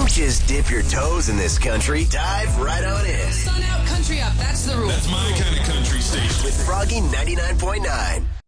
just dip your toes in this country. Dive right on in. Sun out, country up. That's the rule. That's my kind of country station. With Froggy 99.9.